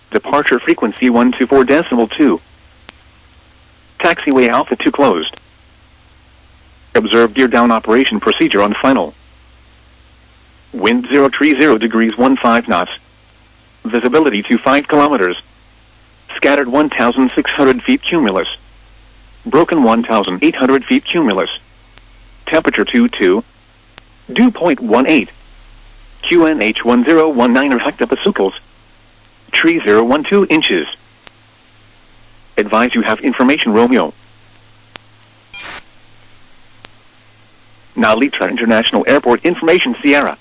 Departure frequency 124.2. Taxiway Alpha 2 closed. Observe gear down operation procedure on final. Wind 030 degrees 15 knots. Visibility 25 kilometers. Scattered 1,600 feet cumulus. Broken 1,800 feet cumulus. Temperature 22. Dew point 18. QNH 1019 hectopascals. Tree 012 inches. Advise you have information Romeo. Now Litra International Airport information Sierra.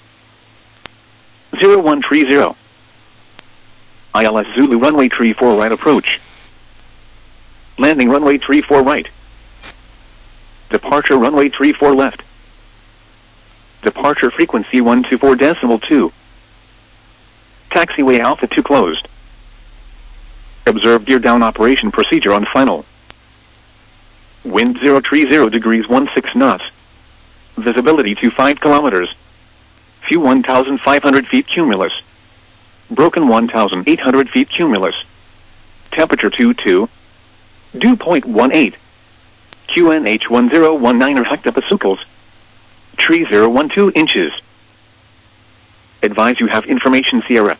0130. ILS Zulu runway 34 right approach. Landing runway 34 right. Departure runway 34 left. Departure frequency 124.2. Taxiway Alpha 2 closed. Observe gear down operation procedure on final. Wind 030 degrees 16 knots. Visibility 25 kilometers. Few 1,500 feet cumulus. Broken 1,800 feet cumulus. Temperature 22. Dew point 18. QNH 1019 hectopascals. Tree 012 inches. Advise you have information Sierra.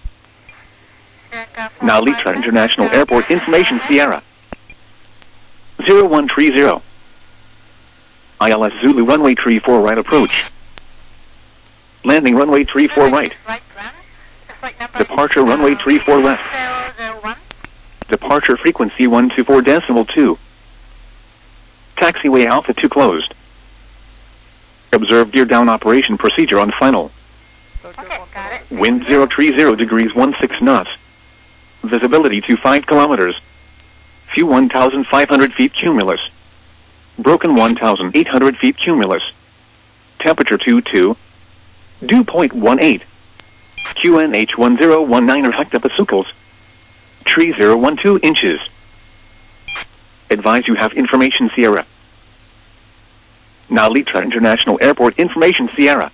Now Litra International Airport information Sierra. 0130. ILS Zulu runway 34 right approach. Landing runway 34 right. Departure runway 34 left. Departure frequency 124.2. Taxiway Alpha 2 closed. Observe gear down operation procedure on final. Okay, got it. Wind 030 degrees 16 knots. Visibility 25 kilometers. Few 1,500 feet cumulus. Broken 1,800 feet cumulus. Temperature 22. Dew point 18. QNH 1019 hectopascals. Tree 012 inches. Advise you have information Sierra. Now Litra International Airport information Sierra.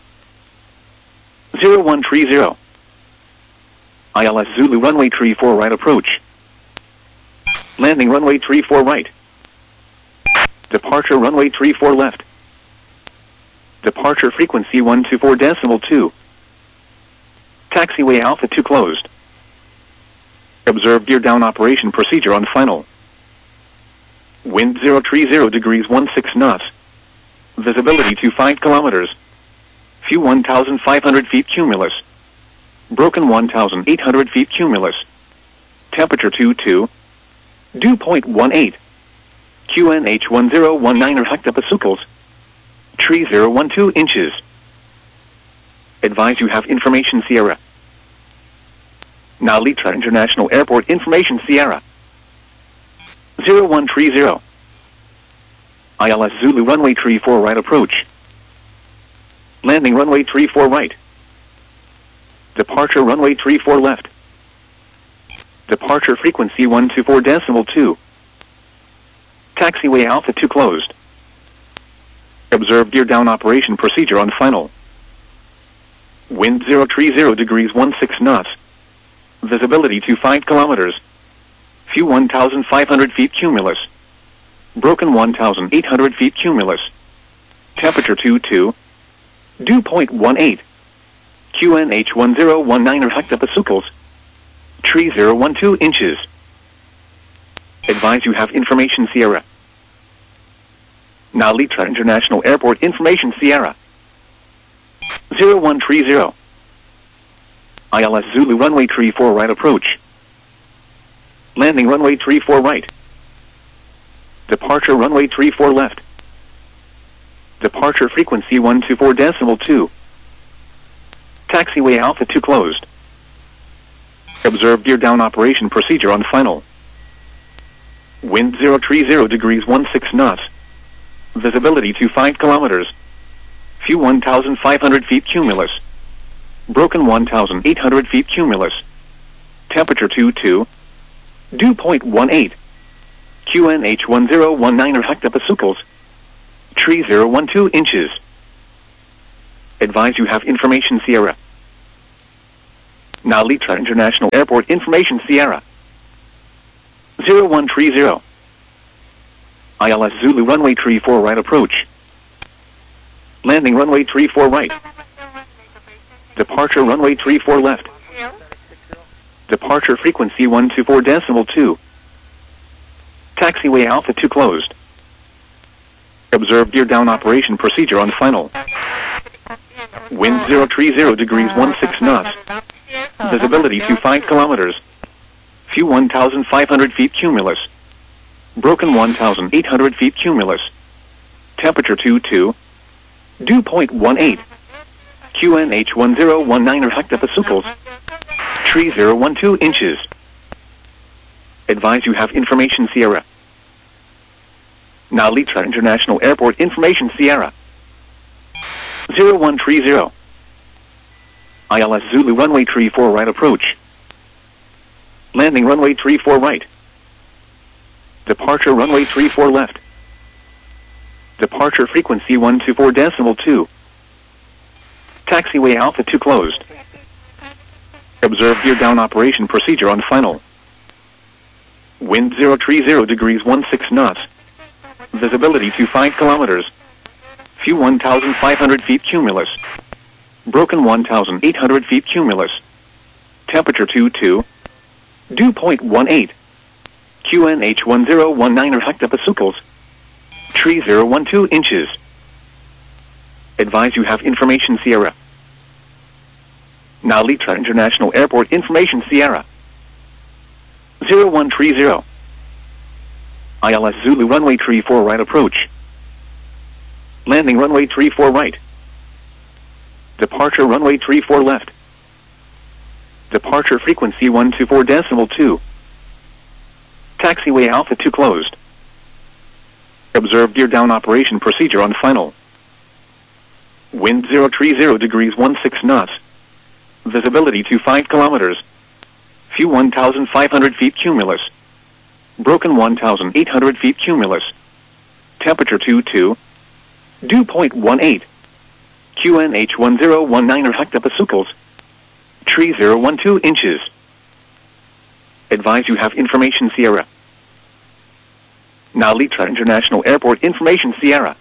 0130. ILS Zulu runway 34 right approach. Landing runway 34 right. Departure runway 34 left. Departure frequency 124.2. Taxiway Alpha 2 closed. Observe gear down operation procedure on final. Wind 030 degrees 16 knots. Visibility 25 kilometers. Few 1,500 feet cumulus. Broken 1,800 feet cumulus. Temperature 22. Dew point 18. QNH 1019 hectopascals. Tree 012 inches. Advise you have information Sierra. Now Litra International Airport information Sierra. 0130. ILS Zulu runway 34 right approach. Landing runway 34 right. Departure runway 34 left. Departure frequency 124.2. Taxiway Alpha 2 closed. Observe gear down operation procedure on final. Wind 030 degrees 16 knots. Visibility 25 kilometers. Few 1,500 feet cumulus. Broken 1,800 feet cumulus. Temperature 22. Dew point 18. QNH 1019 hectopascals. Tree 012 inches. Advise you have information Sierra. Now Litra International Airport information Sierra. 0130. ILS Zulu runway 34 right approach. Landing runway 34 right. Departure runway 34 left. Departure frequency 124.2. Taxiway Alpha 2 closed. Observe gear down operation procedure on final. Wind 030 degrees 16 knots. Visibility 25 kilometers. Few 1,500 feet cumulus. Broken 1,800 feet cumulus. Temperature 22. Dew point 18. QNH 1019 hectopascals. Tree 012 inches. Advise you have information Sierra. Now Litra International Airport information Sierra. 0130. ILS Zulu runway 34 right approach. Landing runway 34 right. Departure runway 34 left. Departure frequency 124.2. Taxiway Alpha 2 closed. Observe gear down operation procedure on final. Wind 030 degrees 16 knots. Visibility 25 kilometers. Few 1,500 feet cumulus. Broken 1,800 feet cumulus. Temperature 22. Dew point 18. QNH 1019 hectopascals. Tree 012 inches. Advise you have information Sierra. Now Litra International Airport information Sierra. 0130. ILS Zulu runway 34 right approach. Landing runway 34 right. Departure runway 34 left. Departure frequency 124.2. Taxiway Alpha 2 closed. Observe gear down operation procedure on final. Wind 030 degrees 16 knots. Visibility 25 kilometers. Few 1,500 feet cumulus. Broken 1,800 feet cumulus. Temperature 22. Dew point 18. QNH 1019 hectopascals. Tree 012 inches. Advise you have information Sierra. Now Litra International Airport information Sierra. 0130. ILS Zulu runway 34 right approach. Landing runway 34 right. Departure runway 34 left. Departure frequency 124.2. Taxiway Alpha 2 closed. Observe gear down operation procedure on final. Wind 030 degrees 16 knots. Visibility 25 kilometers. Few 1,500 feet cumulus. Broken 1,800 feet cumulus. Temperature 22. Dew point 18. QNH 1019 hectopascals. Tree 012 inches. Advise you have information Sierra. Now Litra International Airport information Sierra.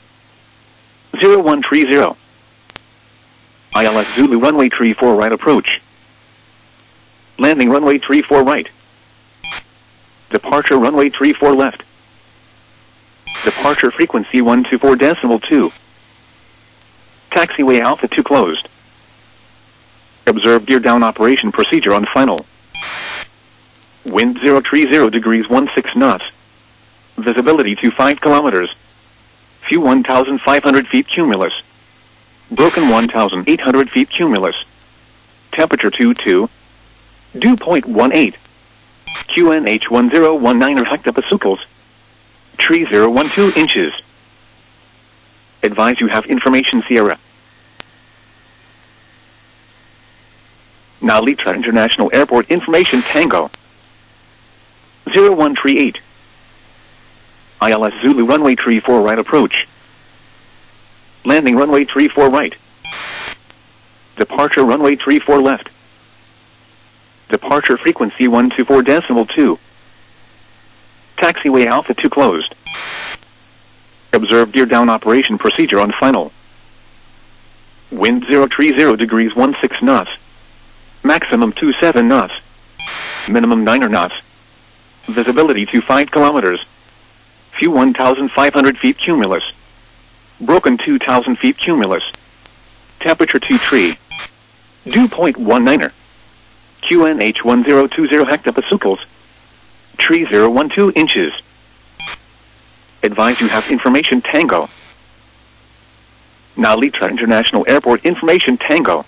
0130. ILS Zulu runway 34 right approach. Landing runway 34 right. Departure runway 34 left. Departure frequency 124.2. Taxiway Alpha 2 closed. Observe gear down operation procedure on final. Wind 030 degrees 16 knots. Visibility 25 kilometers. Few 1,500 feet cumulus. Broken 1,800 feet cumulus. Temperature 22. Dew point 18. QNH 1019 hectopascals. Tree 012 inches. Advise you have information Sierra. Now Litra International Airport information Tango. 0138. ILS Zulu runway 34 right approach. Landing runway 34 right. Departure runway 34 left. Departure frequency 124.2. Taxiway Alpha 2 closed. Observe gear down operation procedure on final. Wind 030 degrees 16 knots. Maximum 27 knots. Minimum 9 knots. Visibility 25 kilometers. Few 1,500 feet cumulus. Broken 2,000 feet cumulus. Temperature 23. Dew point 19. QNH 1020 hectopascals. Tree 012 inches. Advise you have information Tango. Now Litra International Airport information Tango.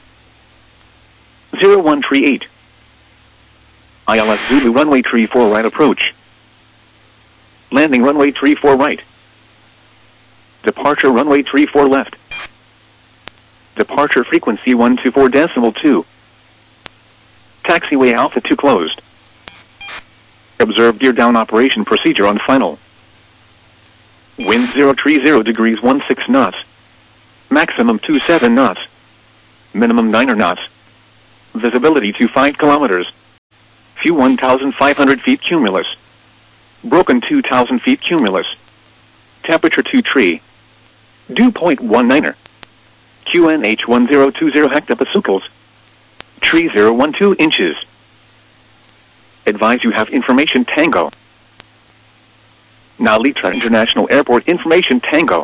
0138. ILS Zulu runway 34 right approach. Landing runway 34 right. Departure runway 34 left. Departure frequency 124.2. Taxiway Alpha 2 closed. Observe gear down operation procedure on final. Wind 030 degrees 16 knots. Maximum 27 knots. Minimum 9 knots. Visibility 25 kilometers. Few 1,500 feet cumulus. Broken 2,000 feet cumulus. Temperature 2 tree. Dew point 19er. QNH 1020 hectopascals. Tree 012 inches. Advise you have information Tango. Nalitra International Airport information Tango.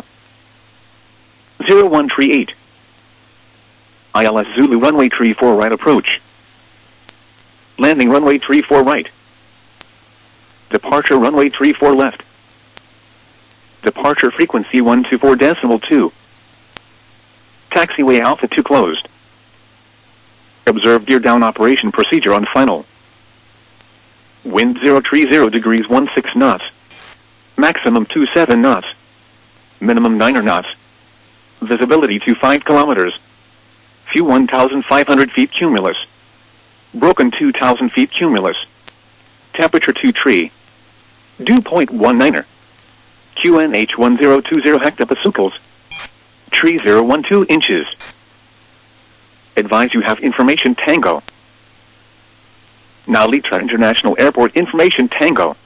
0138. ILS Zulu runway 34 right approach. Landing runway 34 right. Departure runway 34 left. Departure frequency 124.2. Taxiway Alpha 2 closed. Observe gear down operation procedure on final. Wind 030 degrees 16 knots. Maximum 27 knots. Minimum 9 knots. Visibility to 5 kilometers. Few 1,500 feet cumulus. Broken 2,000 feet cumulus. Temperature 2 tree. Dew point 19er. QNH 1020 hectopascals. Tree 012 inches. Advise you have information Tango. Nalitra International Airport information Tango.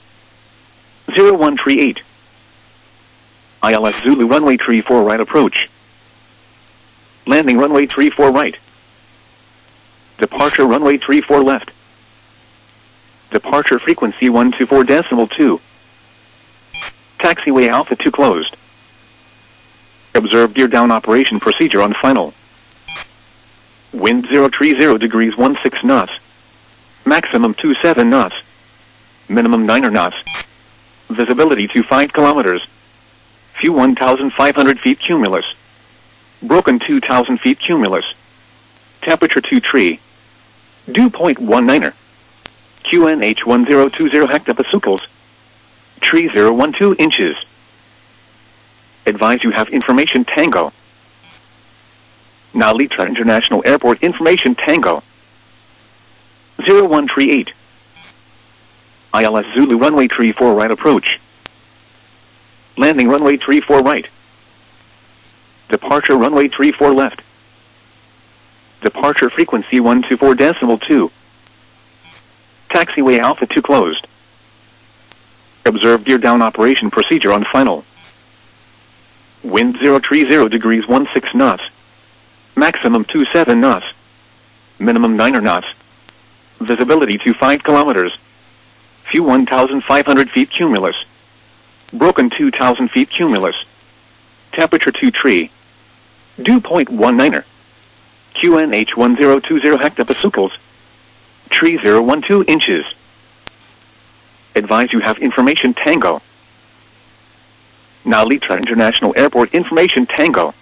0138. ILS Zulu runway 34 right approach. Landing runway 34 right. Departure runway 34 left. Departure frequency 124.2. Taxiway Alpha 2 closed. Observe gear down operation procedure on final. Wind 030 degrees 16 knots. Maximum 27 knots. Minimum 9 knots. Visibility to 5 kilometers. Few 1,500 feet cumulus. Broken 2,000 feet cumulus. Temperature 2 tree. Dew point 19er. QNH 1020 hectopascals. Tree 012 inches. Advise you have information Tango. Nalitra International Airport information Tango. 0138. ILS Zulu runway 34 right approach. Landing runway 34 right. Departure runway 34 left. Departure frequency 124.2. Taxiway Alpha 2 closed. Observe gear down operation procedure on final. Wind 030 degrees 16 knots. Maximum 27 knots. Minimum 9 knots. Visibility to 5 kilometers. Few 1,500 feet cumulus. Broken 2,000 feet cumulus. Temperature 2 tree. Dew point 19er. QNH 1020 hectopascals. Tree 012 inches. Advise you have information Tango. Nalitra International Airport information Tango.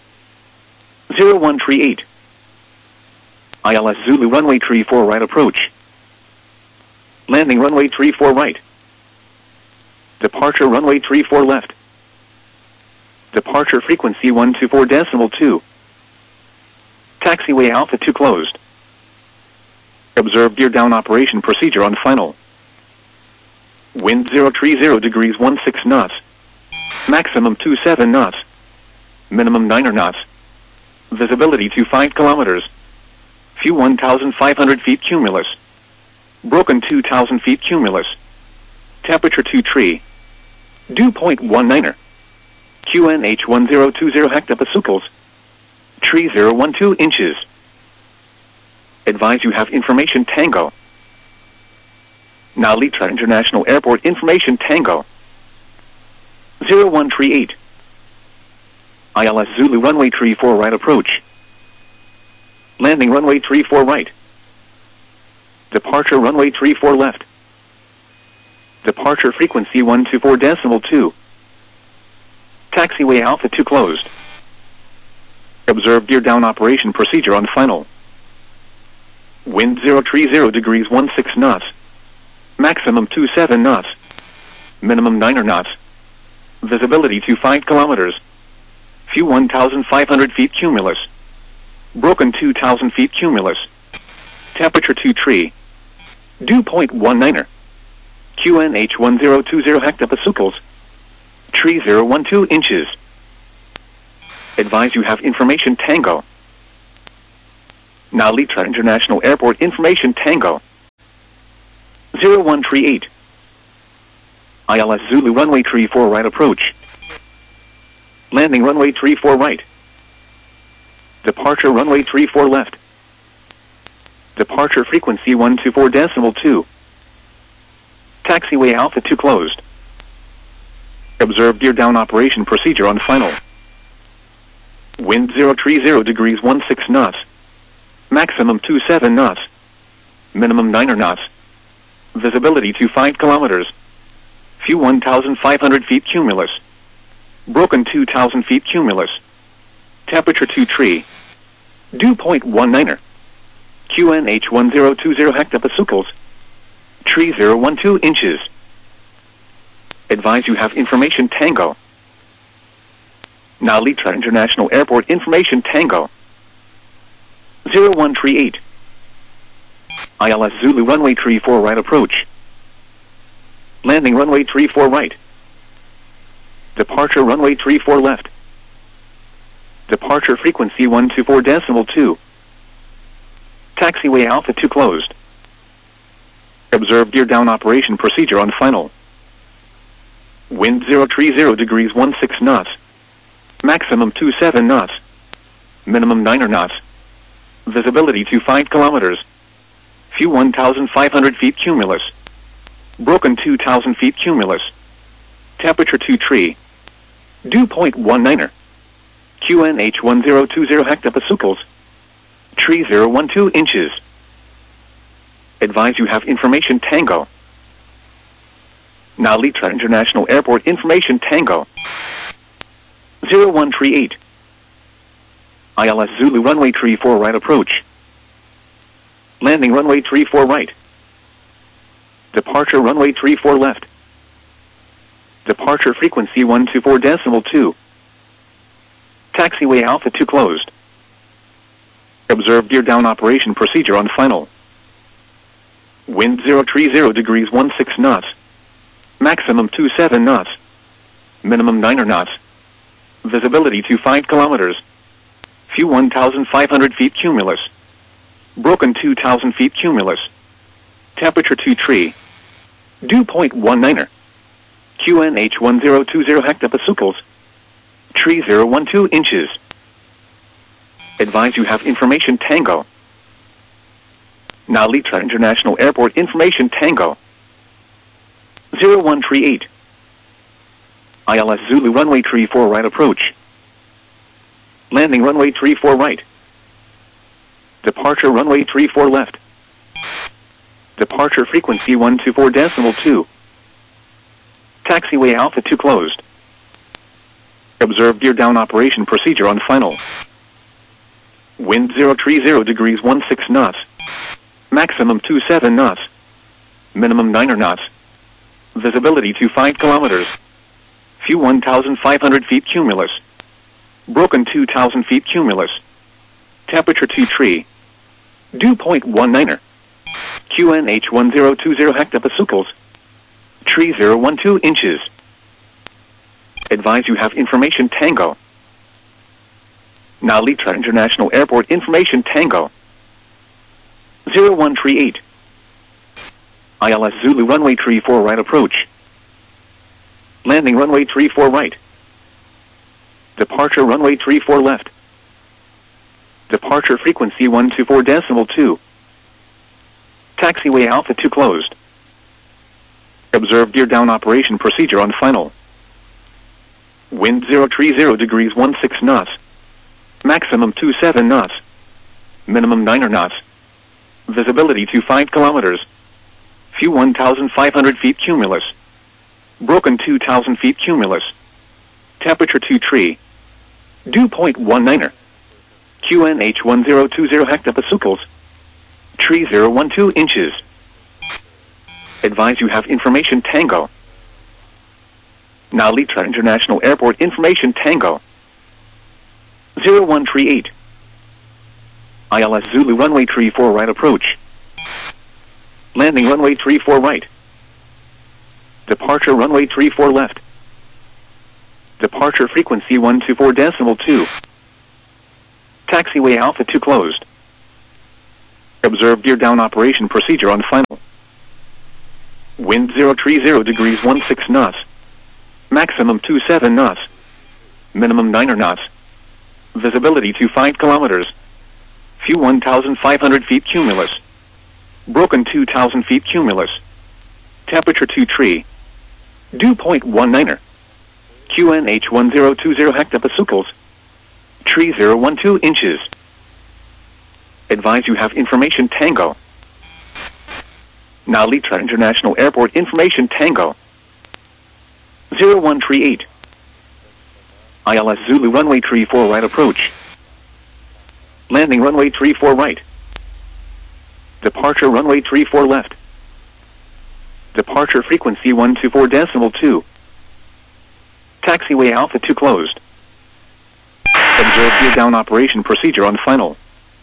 0138. ILS Zulu runway 34 right approach. Landing runway 34 right. Departure runway 34 left. Departure frequency 124.2. Taxiway Alpha 2 closed. Observe gear down operation procedure on final. Wind 030 degrees 16 knots. Maximum 27 knots. Minimum 9 knots. Visibility to 5 kilometers. Few 1,500 feet cumulus. Broken 2,000 feet cumulus. Temperature 2 tree. Dew point 19er. QNH 1020 hectopascals. Tree 012 inches. Advise you have information Tango. Nalitra International Airport information Tango. 0138. ILS Zulu runway 34 right approach. Landing runway 34 right. Departure runway 34 left. Departure frequency 124.2. Taxiway Alpha 2 closed. Observe gear down operation procedure on final. Wind 030 degrees 16 knots. Maximum 27 knots. Minimum 9 knots. Visibility to 5 kilometers. Few 1,500 feet cumulus. Broken 2,000 feet cumulus. Temperature 2 tree. Dew point 19er. QNH 1020 hectopascals. Tree 012 inches. Advise you have information Tango. Nalitra International Airport information Tango. 0138. ILS Zulu runway 34 right approach. Landing runway 34 right. Departure runway 34 left. Departure frequency 124.2. Taxiway Alpha 2 closed. Observe gear down operation procedure on final. Wind 030 degrees 16 knots. Maximum 27 knots. Minimum 9 knots. Visibility to 5 kilometers. Few 1,500 feet cumulus. Broken 2,000 feet cumulus. Temperature 2 tree. Dew point 19er. QNH 1020 hectopascals. Tree 012 inches. Advise you have information Tango. Now Litra International Airport information Tango. 0138. ILS Zulu runway 34 right approach. Landing runway 34 right. Departure runway 34 left. Departure frequency 124.2. Taxiway Alpha 2 closed. Observe gear down operation procedure on final. Wind 030 degrees 16 knots. Maximum 27 knots. Minimum 9 knots. Visibility to 5 kilometers. Few 1,500 feet cumulus. Broken 2,000 feet cumulus. Temperature 2 tree. Dew point 19er. QNH 1020 hectopascals. Tree 012 inches. Advise you have information Tango. Now Litra International Airport information Tango. 0138. ILS Zulu runway 34 right approach. Landing runway 34 right. Departure runway 34 left. Departure frequency 124.2. Taxiway Alpha 2 closed. Observe gear down operation procedure on final. Wind 030 degrees 16 knots. Maximum 27 knots. Minimum 9 knots. Visibility to 5 kilometers. Few 1,500 feet cumulus. Broken 2,000 feet cumulus. Temperature 2 tree. Dew point 19er. QNH 1020 hectopascals. Tree 012 inches. Advise you have information Tango. Now Litra International Airport information Tango. 0138. ILS Zulu runway 34 right approach. Landing runway 34 right. Departure runway 34 left. Departure frequency 124.2. Taxiway Alpha 2 closed. Observe gear down operation procedure on final. Wind 030 degrees 16 knots. Maximum 27 knots. Minimum 9 knots. Visibility to 5 kilometers. Few 1,500 feet cumulus. Broken 2,000 feet cumulus. Temperature 2 tree. Dew point 19er. QNH 1020 hectopascals. Tree 012 inches. Advise you have information Tango. Now Litra International Airport information Tango. 0138. ILS Zulu runway 34 right approach. Landing runway 34 right. Departure runway 34 left. Departure frequency 124.2. Taxiway Alpha 2 closed. Observe gear down operation procedure on final. Wind 030 degrees 16 knots. Maximum 27 knots. Minimum 9 knots. Visibility to 5 kilometers. Few 1,500 feet cumulus. Broken 2,000 feet cumulus. Temperature 2 tree. Dew point 19er. QNH 1020 hectopascals. Tree 012 inches. Advise you have information Tango. Now Litra International Airport information Tango. 0138. ILS Zulu runway 34 right approach. Landing runway 34 right. Departure runway 34 left. Departure frequency 124.2. Taxiway Alpha 2 closed. Observe gear down operation procedure on final. Wind 030 degrees 16 knots. Maximum 27 knots. Minimum 9 knots. Visibility to 5 kilometers. Few 1,500 feet cumulus. Broken 2,000 feet cumulus. Temperature 2 Dew point 19er. QNH 1020 hectopascals. Tree 012 inches. Advise you have information Tango. Now Litra International Airport information Tango. 0138. ILS Zulu runway 34 right approach. Landing runway 34 right. Departure runway 34 left. Departure frequency 124.2. Taxiway Alpha 2 closed. Observe gear down operation procedure on final.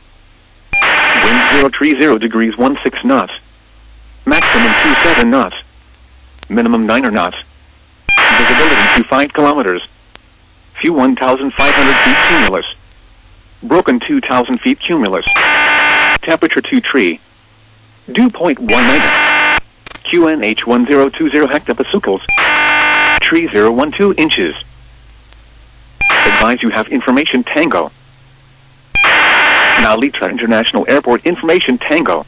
Wind 030 degrees 16 knots. Maximum 27 knots. Minimum 9 knots. Visibility to 5 kilometers. Few 1,500 feet cumulus. Broken 2,000 feet cumulus. Temperature 2 Dew point 19. QNH 1020 hectopascals. Tree 012 inches. Advise you have information Tango. Now Litra International Airport information Tango.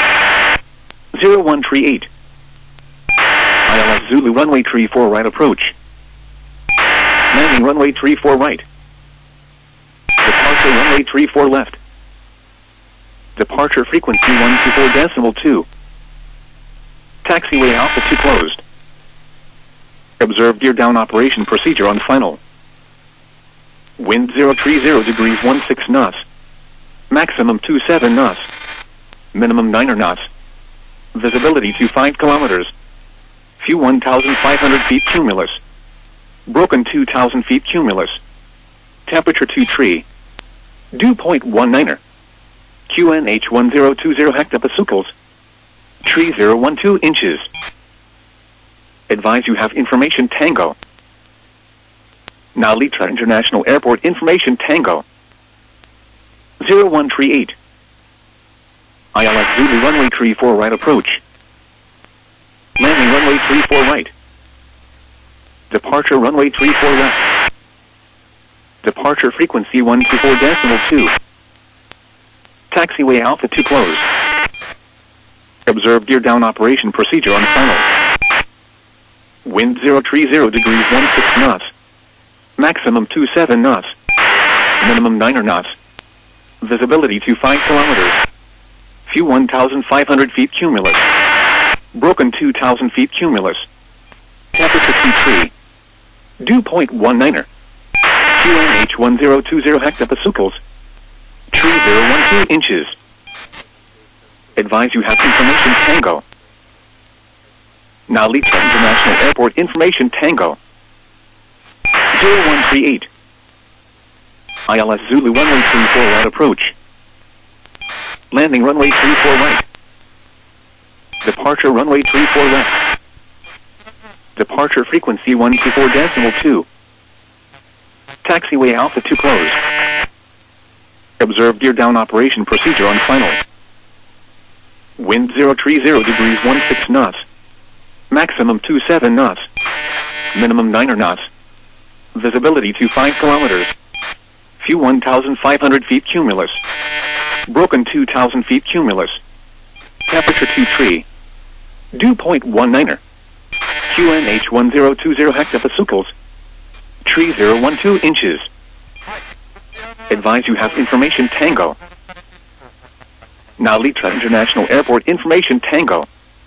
0138. ILS Zulu runway 34 right approach. Landing runway 34 right. Departure runway 34 left. Departure frequency 124.2. Taxiway Alpha 2 closed. Observe gear down operation procedure on final. Wind 030 degrees 16 knots. Maximum 27 knots. Minimum 9 knots. Visibility to 5 kilometers. Few 1,500 feet cumulus. Broken 2,000 feet cumulus. Temperature 2 Dew point 19er. QNH 1020 hectopascals. Tree 012 inches. Advise you have information Tango. Now Litra International Airport information Tango. 0138. ILS Zulu runway 34 right approach. Landing runway 34 right. Departure runway 34 left. Departure frequency 124.2. Taxiway Alpha 2 closed. Observe gear down operation procedure on final. Wind 030 degrees 16 knots. Maximum 27 knots. Minimum 9 knots. Visibility to 5 kilometers. Few 1,500 feet cumulus. Broken 2,000 feet cumulus. Temperature 2 Dew point 19er. QNH 1020 hectopascals. Tree 012 inches. Advise you have information Tango. Now Litra International Airport information Tango. 0138. ILS Zulu runway 34 right approach. Landing runway 34 right. Departure runway 34 left. Departure frequency 124.2. Taxiway Alpha 2 closed. Observe gear down operation procedure on final. Wind 030 degrees 16 knots. Maximum 27 knots. Minimum 9 knots. Visibility to 5 kilometers. Few 1,500 feet cumulus. Broken 2,000 feet cumulus. Temperature 2 Dew point 19er. QNH 1020 hectopascals. Tree 012 inches. Advise you have information Tango. Now Litra International Airport information Tango.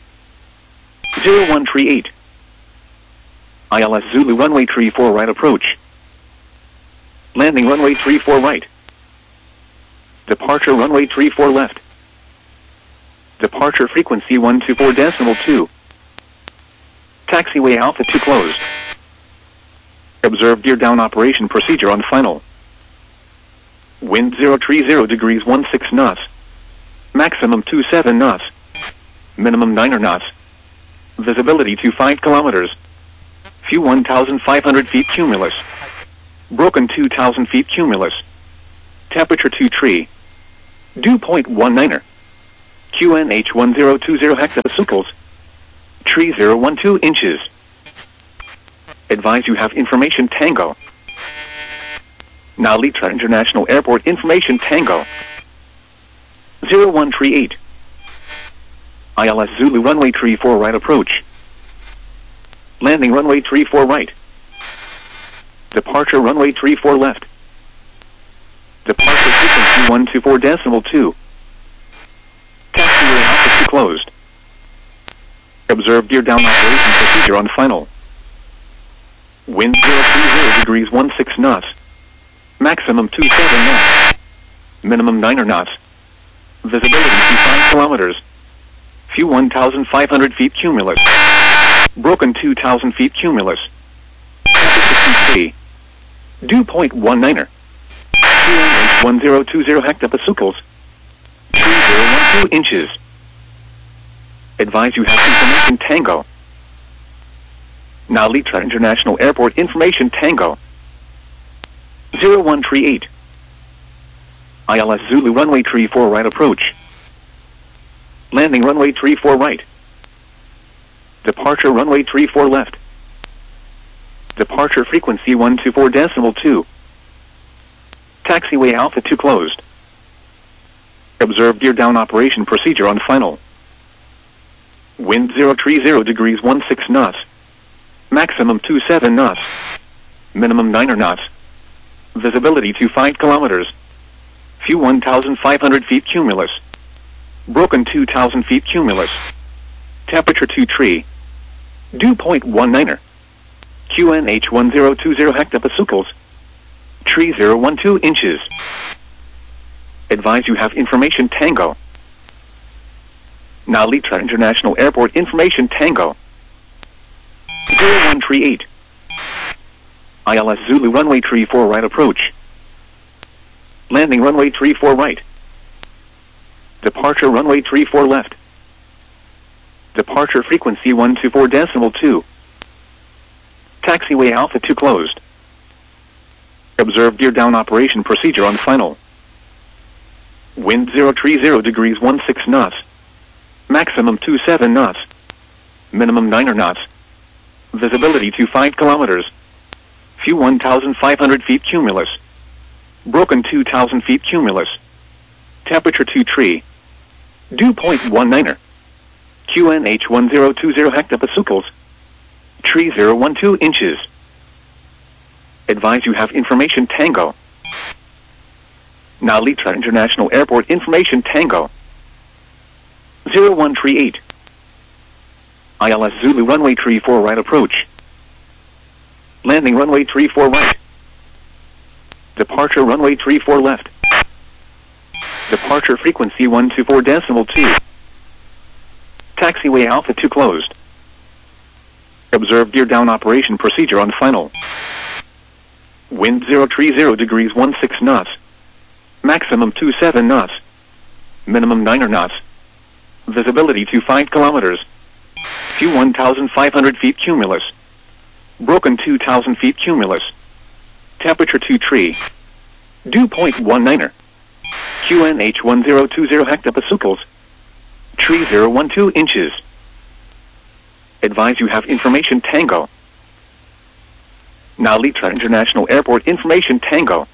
0138. ILS Zulu runway 34 right approach. Landing runway 34 right. Departure runway 34 left. Departure frequency 124.2. Taxiway Alpha 2 closed. Observe gear down operation procedure on final. Wind 030 degrees 16 knots. Maximum 27 knots. Minimum 9 knots. Visibility to 5 kilometers. Few 1,500 feet cumulus. Broken 2,000 feet cumulus. Temperature 2 Dew point 19er. QNH 1020 hectopascals. Tree 012 inches. Advise you have information Tango. Now Litra International Airport information Tango. 0138. ILS Zulu runway 34 right approach. Landing runway 34 right. Departure runway 34 left. Departure frequency 124.2. Taxiway Alpha 2 closed. Observe gear down operation procedure on final. Wind 030 degrees 16 knots. Maximum 27 knots. Minimum 9 knots. Visibility 5 kilometers. Few 1,500 feet cumulus. Broken 2,000 feet cumulus. Temperature 3. Dew point 19er. QNH 1020 hectopascals. 3012 inches. Advise you have information Tango. Now Litra International Airport information Tango. 0138. ILS Zulu runway 34 right approach. Landing runway 34 right. Departure runway 34 left. Departure frequency 124.2. Taxiway Alpha 2 closed. Observe gear down operation procedure on final. Wind 030 degrees 16 knots. Maximum 27 knots. Minimum 9 knots. Visibility 5 kilometers. Few 1,500 feet cumulus. Broken 2,000 feet cumulus. Temperature 23. Dew point 19er. QNH 1020 hectopascals. Tree 012 inches. Advise you have information Tango. Now Litra International Airport information Tango. 0138. ILS Zulu runway 34 right approach. Landing runway 34 right. Departure runway 34 left. Departure frequency 124.2. Taxiway Alpha 2 closed. Observe gear down operation procedure on final. Wind 030 degrees 16 knots. Maximum 27 knots. Minimum 9 knots. Visibility 5 kilometers. Few 1,500 feet cumulus. Broken 2,000 feet cumulus. Temperature 23. Dew point 19er. QNH 1020 hectopascals. Tree 012 inches. Advise you have information Tango. Now Litra International Airport information Tango. 0138. ILS Zulu runway 34 right approach. Landing runway 34 right. Departure runway 34 left. Departure frequency 124.2. Taxiway Alpha 2 closed. Observe gear down operation procedure on final. Wind 030 degrees 16 knots. Maximum 27 knots. Minimum 9 knots. Visibility 5 kilometers. Few 1,500 feet cumulus. Broken 2,000 feet cumulus. Temperature 23. Dew point 19er. QNH 1020 hectopascals. Tree 012 inches. Advise you have information Tango. Now Litra International Airport information Tango.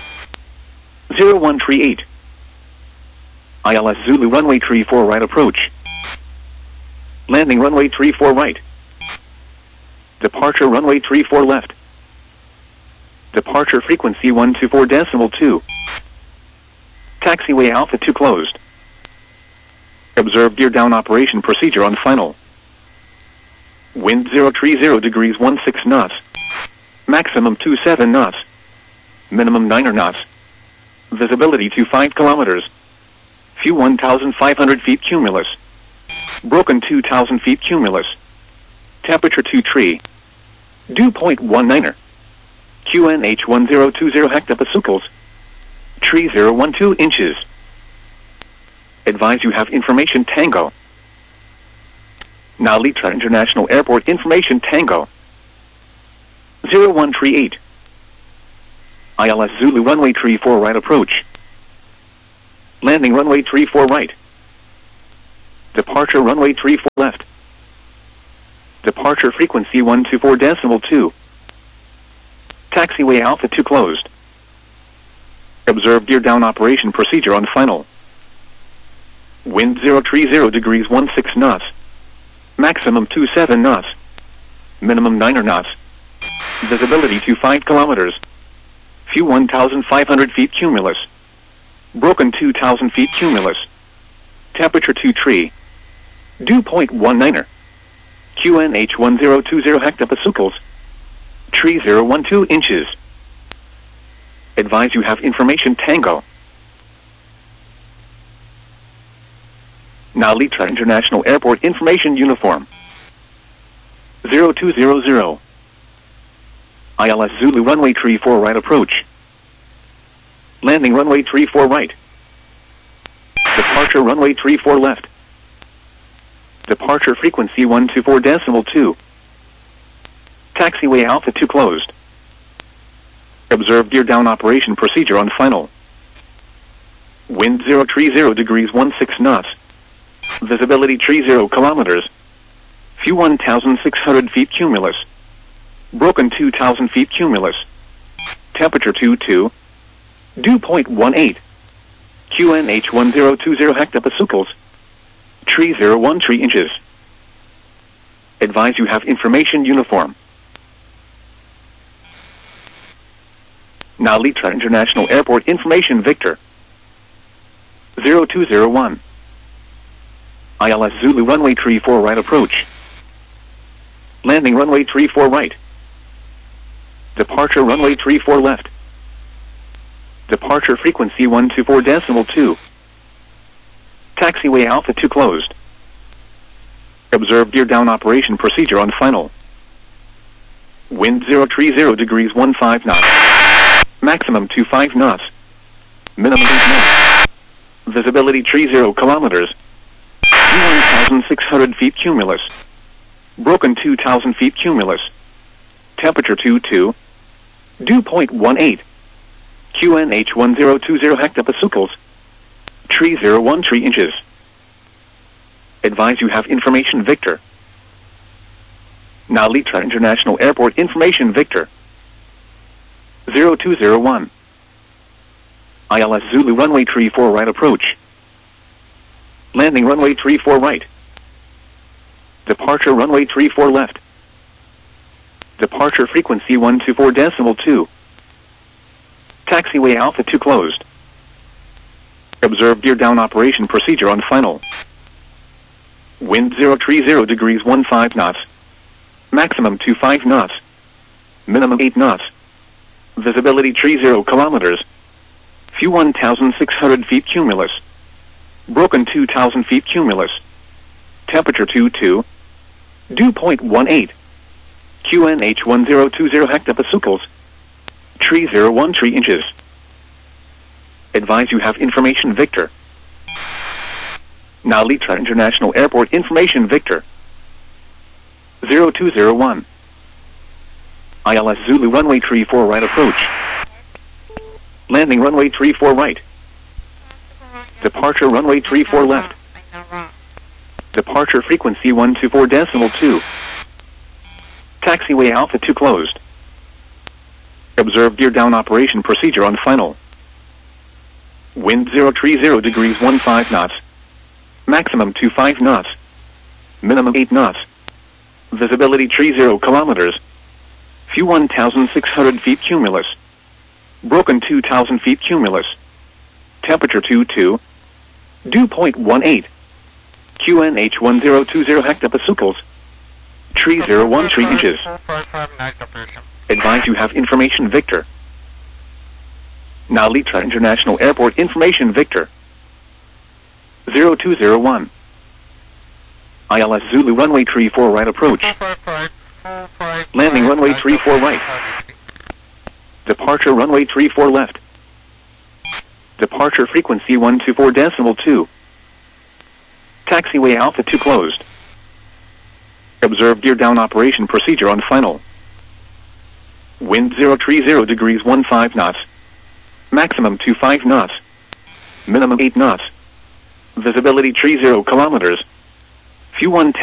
0138. ILS Zulu runway 34 right approach. Landing runway 34 right. Departure runway 34 left. Departure frequency 124.2. Taxiway Alpha 2 closed. Observe gear down operation procedure on final. Wind 030 degrees 16 knots. Maximum 27 knots. Minimum 9 knots. Visibility 5 kilometers. Few 1,500 feet cumulus. Broken 2,000 feet cumulus. Temperature 23. Dew point 19er. QNH 1020 hectopascals. Tree 012 inches. Advise you have information Tango. Now Litra International Airport information Tango. 0138. ILS Zulu runway 34 right approach. Landing runway 34 right. Departure runway 34 left. Departure frequency 124.2. Taxiway Alpha 2 closed. Observe gear down operation procedure on final. Wind 030 degrees 16 knots. Maximum 27 knots. Minimum 9 knots. Visibility to 5 kilometers. Few 1,500 feet cumulus. Broken 2,000 feet cumulus. Temperature 2 tree. Dew point 19er. QNH 1020 hectopascals. Tree 012 inches. Advise you have information Tango. Now Litra International Airport Information Uniform. 0200. ILS Zulu runway 34 right approach. Landing runway 34 right. Departure runway 34 left. Departure frequency 124.2. Taxiway Alpha 2 closed. Observe gear down operation procedure on final. Wind 030 degrees 16 knots. Visibility 30 kilometers. Few 1,600 feet cumulus. Broken 2,000 feet cumulus. Temperature 22. Dew point 18. QNH 1020 hectopascals. Tree 013 inches. Advise you have information uniform. Now Litra International Airport Information Victor. 0201. ILS Zulu runway 34 right approach. Landing runway 34 right. Departure runway 34 left. Departure frequency 124.2. Taxiway Alpha 2 closed. Observe gear down operation procedure on final. Wind 030 degrees 15 knots. Maximum 25 knots. Minimum 8 knots. Visibility 30 kilometers. 1,600 feet cumulus. Broken 2,000 feet cumulus. Temperature 22. Dew point 18. QNH 1020 hectopascals. Tree 013 inches. Advise you have information Victor. Now Litra International Airport Information Victor. 0201. ILS Zulu runway 34 right approach. Landing runway 34 right. Departure runway 34 left. Departure frequency 124.2. Taxiway Alpha 2 closed. Observe gear down operation procedure on final. Wind 030 degrees 15 knots. Maximum 25 knots. Minimum 8 knots. Visibility 30 kilometers. Few 1,600 feet cumulus. Broken 2,000 feet cumulus. Temperature 22. Dew point 18. QNH 1020 hectopascals. Tree 013 inches. Advise you have information Victor. Now Litra International Airport Information Victor. 0201. ILS Zulu runway 34 right approach. Landing runway 34 right. Departure runway 34 left. Departure frequency 124.2. Taxiway Alpha 2 closed. Observe gear down operation procedure on final. Wind 030 degrees 15 knots. Maximum 25 knots. Minimum 8 knots. Visibility 30 kilometers. Few 1,600 feet cumulus. Broken 2,000 feet cumulus. Temperature 22. Dew point 18. QNH 1020 hectopascals. Tree 013 inches. Advise you have information Victor. Now Litra International Airport Information Victor. 0201. ILS Zulu runway 34 right approach. Landing runway 34 right. Departure runway 34 left. Departure frequency 124.2. Taxiway Alpha 2 closed. Observe gear down operation procedure on final. Wind 030 degrees 15 knots. Maximum 25 knots. Minimum 8 knots. Visibility 30 kilometers. Few 1